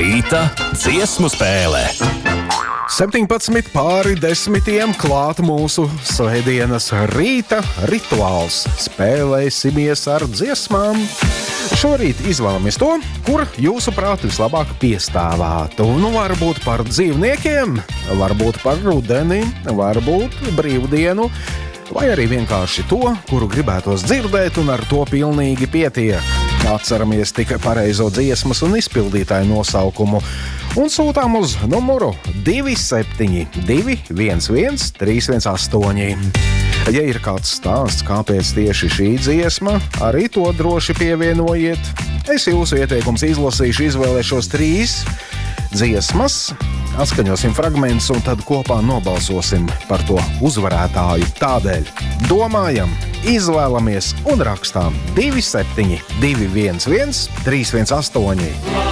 Rīta dziesmu spēlē. 17:10 klāt mūsu svētdienas rīta rituāls. Spēlēsimies ar dziesmām. Šorīt izvēlamies to, kur jūsuprāt vislabāk piestāvētu. Varbūt par dzīvniekiem, varbūt par rudeni, varbūt brīvdienu, vai arī vienkārši to, kuru gribētos dzirdēt, un ar to pilnīgi pietiek. Atceramies tikai pareizo dziesmas un izpildītāju nosaukumu un sūtām uz numuru 272 318. Ja ir kāds stāsts, kāpēc tieši šī dziesma, arī to droši pievienojiet. Es jūsu ieteikums izlasīšu, izvēlēšos 3 dziesmas, atskaņosim fragmentus un tad kopā nobalsosim par to uzvarētāju. Tādēļ domājam, izvēlamies un rakstām 272 111 318.